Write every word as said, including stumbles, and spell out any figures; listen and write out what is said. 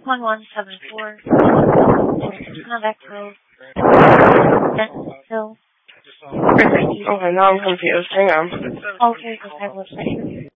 one one seven four. Contact Grove. Hill. Okay, now I'm confused. Hang on. Okay, because I was